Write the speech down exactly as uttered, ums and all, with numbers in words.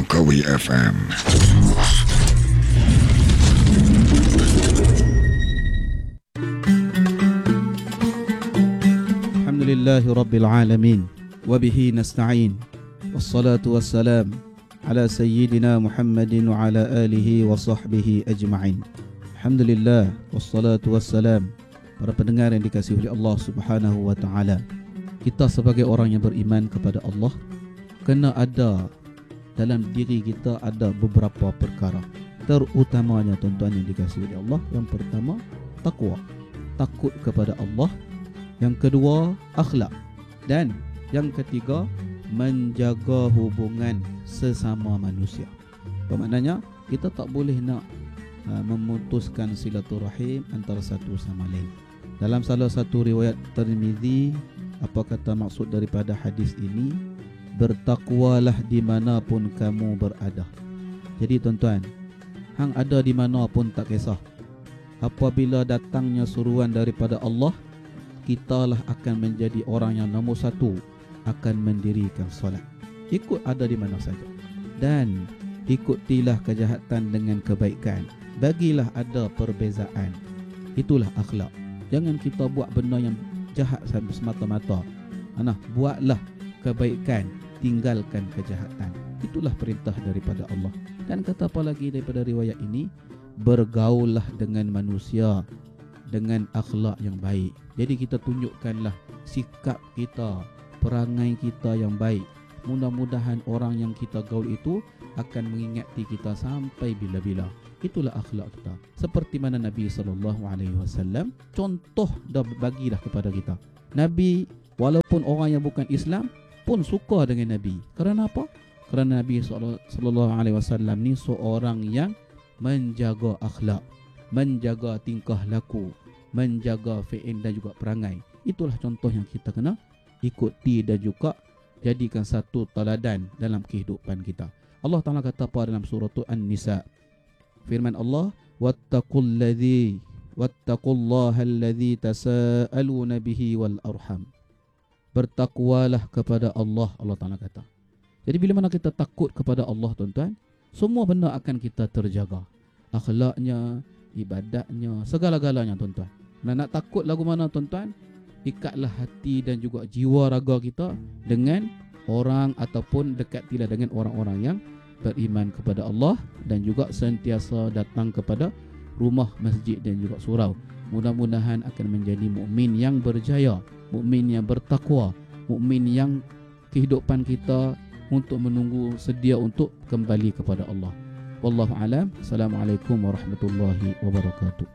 Langkawi F M. Alhamdulillahi Rabbil Alamin. Wabihi nasta'in. Wassalatu wassalam ala sayyidina Muhammadin wa ala alihi wa sahbihi ajma'in. Alhamdulillah. Wassalatu wassalam. Para pendengar yang dikasihi oleh Allah Subhanahu wa ta'ala, kita sebagai orang yang beriman kepada Allah, kena ada dalam diri kita ada beberapa perkara. Terutamanya tuan-tuan yang dikasihi oleh Allah, yang pertama takwa, takut kepada Allah. Yang kedua akhlak, dan yang ketiga menjaga hubungan sesama manusia. Bermaknanya kita tak boleh nak uh, memutuskan silaturahim antara satu sama lain. Dalam salah satu riwayat Tirmizi, apa kata maksud daripada hadis ini? Bertakwalah di mana pun kamu berada. Jadi tuan-tuan, hang ada di mana pun tak kisah. Apabila datangnya suruhan daripada Allah, kitalah akan menjadi orang yang nombor satu akan mendirikan solat. Ikut ada di mana saja. Dan ikutilah kejahatan dengan kebaikan. Bagilah ada perbezaan. Itulah akhlak. Jangan kita buat benda yang jahat semata-mata. Nah, buatlah kebaikan, tinggalkan kejahatan. Itulah perintah daripada Allah. Dan kata apa lagi daripada riwayat ini? Bergaullah dengan manusia dengan akhlak yang baik. Jadi kita tunjukkanlah sikap kita, perangai kita yang baik. Mudah-mudahan orang yang kita gaul itu akan mengingati kita sampai bila-bila. Itulah akhlak kita. Seperti mana Nabi sallallahu alaihi wasallam contoh dah bagilah kepada kita. Nabi walaupun orang yang bukan Islam pun suka dengan Nabi. Kerana apa? Kerana Nabi sallallahu alaihi wasallam ni seorang yang menjaga akhlak, menjaga tingkah laku, menjaga fi'il dan juga perangai. Itulah contoh yang kita kena ikuti dan juga jadikan satu teladan dalam kehidupan kita. Allah Ta'ala kata apa dalam surah An-Nisa? Firman Allah, wattaqulladzi wattaqullaha alladzi tasaaluna bihi wal arham. Bertakwalah kepada Allah, Allah Ta'ala kata. Jadi bila mana kita takut kepada Allah tuan-tuan, semua benda akan kita terjaga. Akhlaknya, ibadatnya, segala-galanya tuan-tuan. Nah, nak takut lagu mana tuan-tuan? Ikatlah hati dan juga jiwa raga kita dengan orang ataupun dekatilah dengan orang-orang yang beriman kepada Allah dan juga sentiasa datang kepada rumah, masjid dan juga surau. Mudah-mudahan akan menjadi mukmin yang berjaya, mukmin yang bertakwa, mukmin yang kehidupan kita untuk menunggu sedia untuk kembali kepada Allah. Wallahu alam. Assalamualaikum warahmatullahi wabarakatuh.